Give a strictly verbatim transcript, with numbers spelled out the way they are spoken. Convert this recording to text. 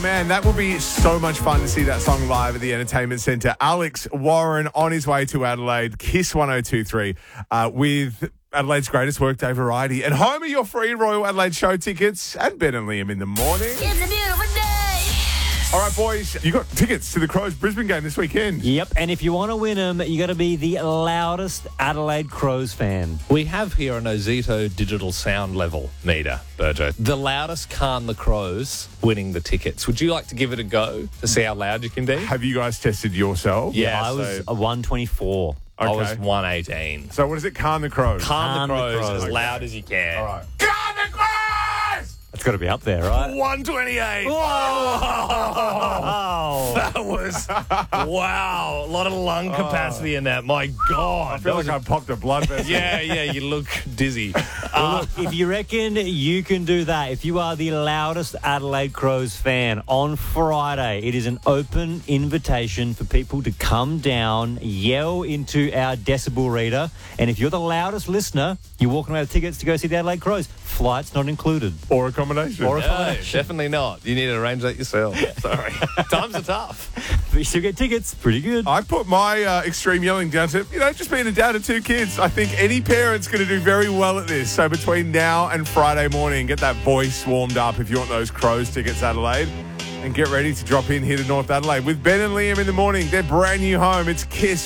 man, that would be so much fun to see that song live at the Entertainment Centre. Alex Warren on his way to Adelaide, Kiss one oh two point three, uh, with Adelaide's greatest workday variety. And home are your free Royal Adelaide show tickets and Ben and Liam in the morning. It's a beautiful day. All right, boys, you got tickets to the Crows Brisbane game this weekend. Yep, and if you want to win them, you got to be the loudest Adelaide Crows fan. We have here an Ozito digital sound level meter, Berto. The loudest Khan the Crows winning the tickets. Would you like to give it a go to see how loud you can be? Have you guys tested yourself? Yeah, I was so a one twenty-four. I was Okay. one eighteen. So what is it? Calm the Crows. Khan the Khan the Crows Crows. as loud as you can. All right. Calm the Crows! It's got to be up there, right? one twenty-eight. Oh, That was, wow, a lot of lung capacity in that. My God. I feel like I popped a blood vessel. Yeah, yeah, you look dizzy. well, look, if you reckon you can do that, if you are the loudest Adelaide Crows fan, on Friday, it is an open invitation for people to come down, yell into our decibel reader, and if you're the loudest listener, you're walking away with tickets to go see the Adelaide Crows. Flights not included. Or accommodation. Or No, accommodation. definitely not. You need to arrange that yourself. Sorry. Times are tough. But you still get tickets. Pretty good. I put my uh, extreme yelling down to, you know, just being a dad to two kids. I think any parent's going to do very well at this. So between now and Friday morning, get that voice warmed up if you want those Crows tickets, Adelaide. And get ready to drop in here to North Adelaide with Ben and Liam in the morning. Their brand new home. It's Kiss